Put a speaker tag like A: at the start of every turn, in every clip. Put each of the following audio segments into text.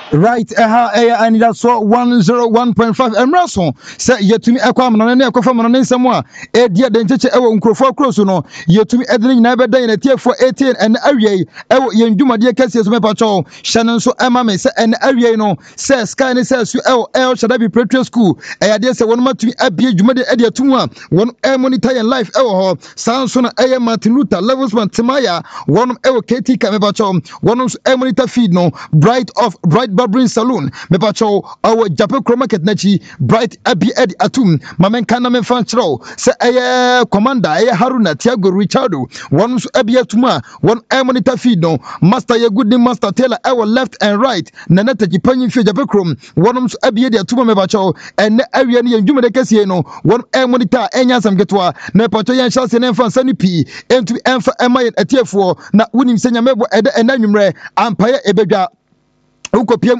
A: Right, and that's what 101.5 Emrason say yet to me a common and a coffin and somewhere. A dear than teacher ever uncrofor crosso, yet to me Edwin never day in a tier for 18 and area. Oh, you do my dear Cassius Mepacho, Shannon so Emma and area no says Sky says you L shall I be preacher school. I dare say one month to me a beer Jumadi Edia Tuma, one air monetary life ever Sanson A. Martin Luther levels one Timaya, one El Katie Kamebacho, one of Emonita feed no bright Barbering Saloon, Mepacho, our Japan Market Nachi, Bright Abi Ed Atum, Mamen Kanamen Fanchro, say Commander, Haruna, Tiago Richardo, one Abi Atuma, one Monitor Fido, Master Yagudi, Master Taylor, our left and right, Nanata Jipan Japacrum, one Abi Atuma Mepacho, and Ariani and Jumadecasiano, one Monitor, Enyasam Getwa, Nepato Yan Chas and Enfant Sunny P, and to Enfa Emma at TF4, not winning Senya Mebo and Nanumre, Empire Ebega. PM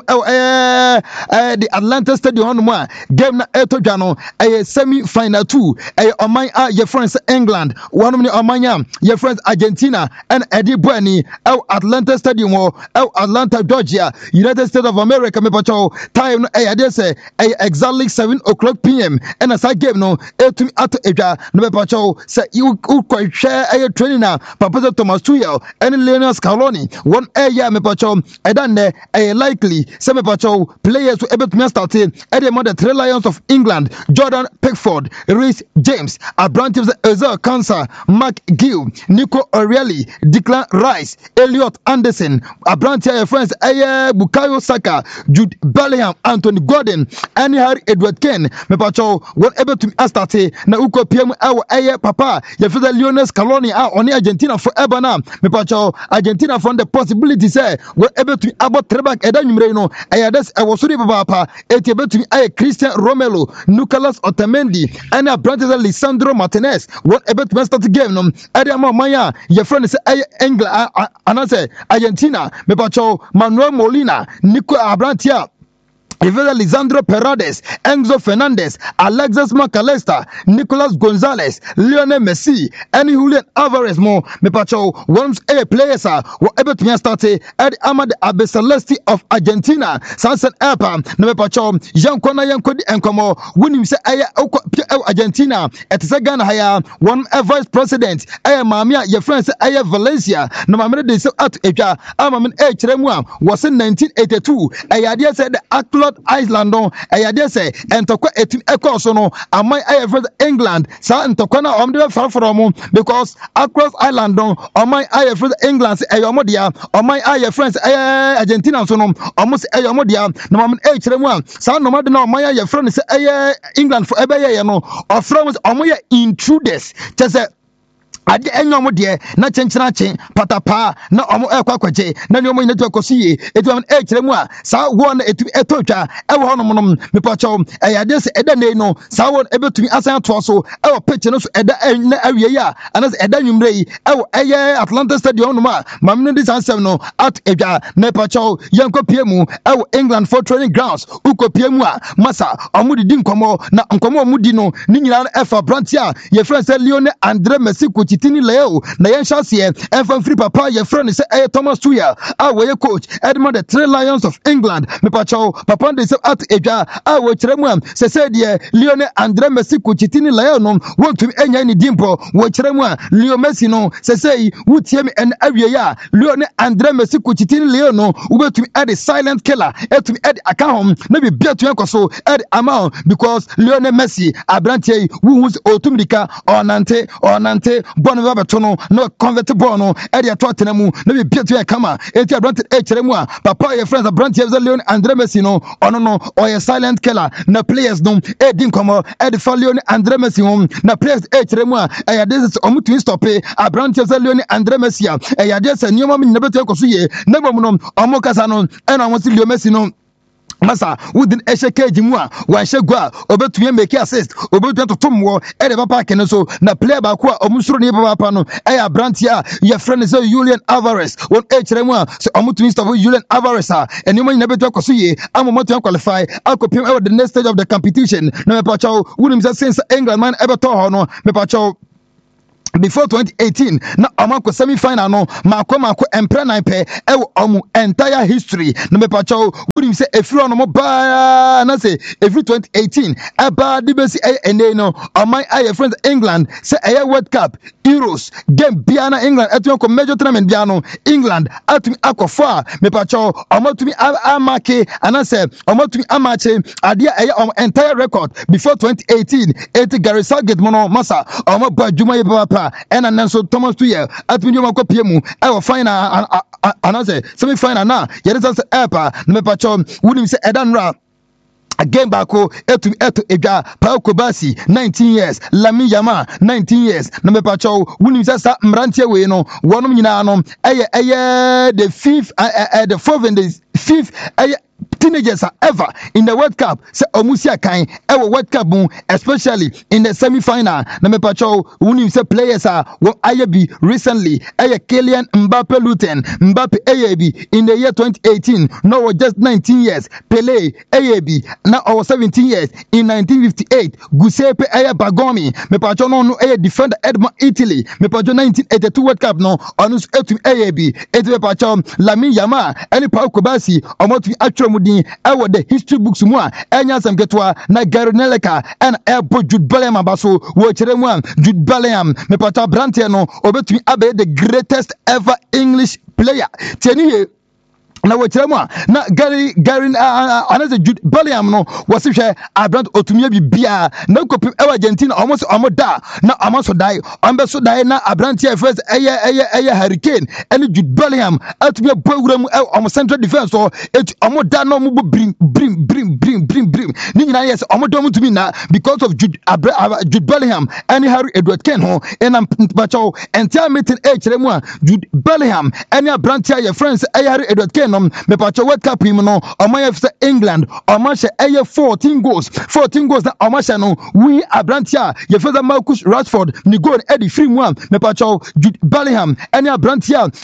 A: the Atlanta Stadium game na Jano a semi-final 2 your friends England one of the your friends Argentina and Eddie Bueni Atlanta Stadium Atlanta Georgia United States of America me pacho time say exactly 7 o'clock PM and as I game no to at Eja no me pacho say you could share a training na Papa Thomas Tuchel and Lionel Scaloni one me pacho done likely some players who able to start among the 3 Lions of England, Jordan Pickford, Reece James, Abraham Ezel Cancer, Mark Gill, Nico O'Reilly, Declan Rice, Elliot Anderson, Abraham friends Bukayo Saka, Jude Bellingham, Anthony Gordon, and Harry Edward Kane, Mepacho, what able to start na uko PM our papa, Yafida Lionel Scaloni on Argentina forever now, Mepacho, Argentina found the possibility say we're able to about Trebak Edanumreno, Ayades, I was sorry papa, Etibet Christian Romelu, Nicolas Otamendi, and a brother Lisandro Martinez, what about Master game, Adama Maya, your friend is England, another Argentina, Mepacho, Manuel Molina, Nico Abrantia. Evela Lisandro Paredes, Enzo Fernandez, Alexis McAllister, Nicolas Gonzalez, Lionel Messi, and Julian Alvarez mo mepacho once players are were able to start at Ahmad Abesalesti of Argentina, Sansan Epa, mepacho Yankona Yankodi Enkomo, winning say Argentina at Sagana Haya, one vice president, Mamia, your friends, Valencia, no mamma de so at Eja, Amaman Hremwa was in 1982. I said the Aclot Iceland no dare say and tokwa etim ekoso no amai ayefred England sa ntokwana omde far from because across Ireland no amai ayefred England say ayomodia amai ayefriends Argentina so no almost ayomodia no mam hremu sa no made no amai ayefriends say England for ebeye no of from omoye intruders say ade enyomo de na chenchena chen patapa na omo kwakwaje na nyomo ina to kosiye etu am echiremu a sa wo na etu etotwa ewo honom nom mepacho eyade se eda nei no sa wo ebetumi asan to so ewo pitch no so eda na awie ya anas eda nwumre yi ewo eye Atlanta Stadium no ma mamne dis ansem no at edwa mepacho yanko piemu ewo England for training grounds uko piemu a masa omudi di nkomo na nkomo omudi no ni nyina efa brantia ye friend say Lionel Andre Messi Tini Leo, Nayan Shasie, and free papa, your friend is Thomas Tuchel, our coach, Edmund the 3 Lions of England, Mepacho, Papa de at Eja, our Tremwam, Sesedia, Lionel Andre Messi Tini Leonom, want to any dimpo, which Remwa, Leo Messino, Sesei, Wutiam and Avia, Lionel Andre Messi Tini Leono, who to add a silent killer, to add a account, maybe beer to Yankoso, add amount, because Lionel Messi, Abrante, who was Otumika, or Nante, Bonava Tono, no convertible no, Edia Tottenham, no be beat to a kama, Etia Branted Hremua, Papa, your friends, Branty Leon, Andre Messino, no, or a silent killer, no players no, Edin Como, Ed Falion, Andre Messino, no players Hremua, this is Omutu stop, a Branty Leon, Andre Messia, a just a new woman never take us here, never mono, Omokasano, and I want to Leo Messino. Masa within Esheke Jimua, one Shagua, Obetu make assist, Obetu to Tumwo, Edeva Park and so na player Bakua, Omusro Pano, Aya Brantia, your friend is Julian Alvarez, one Hremua, so Omutu of Julian Alvarez, and you may never talk of see, I'm a motor qualify, I'll compare over the next stage of the competition. No, Pacho, wouldn't just since England man ever told no, Mepacho. before 2018 na omako semi final no mako empre nine pe omu entire history na mepacho wunim se efiri ono mo ba na se every 2018 eba di besi ene no omai aye friends England se World Cup Euros game bia na England atumi ko major tournament bia no England atumi akofa mepacho omotumi amake anase omotumi amache adia entire record before 2018 Gary Southgate mono masa omaba juma ye papa and so Thomas Tuchel at me you copy mu I final another semi final na yet is epa me pacho wouldn't say edanra again bako etu eja Pau Kobasi 19 years Lamine Yamal 19 years na me pacho wouldn't say sa mrantie we no wonom nyina no the fifth the fourth and the fifth teenagers are ever in the World Cup. Say Omusia Kain ever World Cup especially in the semi-final. Na me pacho uni say players are Ayabi recently. Kylian Mbappe Luton Mbappe Ayabi in the year 2018. No, just 19 years. Pele Ayabi now over 17 years in 1958. Giuseppe Bagomi me pacho no defender Edmond Italy me pacho 1982 World Cup no onus etum Ayabi etu me pacho Lamine Yamal any Pau Kobasi omotu atwamudi the history books mu a enya sam ketwa na Gary Lineker and Airport Jude Bellingham abaso wo kire mu a Jude Bellingham me pata brante no obetumi abe the greatest ever English player tieni na wachirama na Gary another Jude Bellingham no wasihwe abrant otumie bibia na kopi Argentina almost amoda na amaso dai ambeso dai na abrant here first Hurricane and Jude Bellingham atumie bowuram am central defense so et amoda no mu brim ni nyina yes amoda mu tumi na because of Jude Bellingham and Harry Edward Kane ho and bacho entire meeting chiremu a Jude Bellingham and abrant here friends Harry Edward Kane me pacho World Cup him no omayef England omashe 14 goals na omashe no we abrantia ye further Marcus Rashford ni goal Eddie free one me pacho Jude Bellingham any abrantia